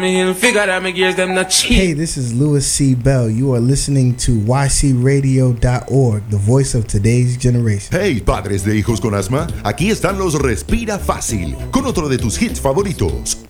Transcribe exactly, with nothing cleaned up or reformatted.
Hey, this is Louis C. Bell. You are listening to y c radio dot org, the voice of today's generation. Hey, padres de hijos con asma, aquí están los Respira Fácil, con otro de tus hits favoritos.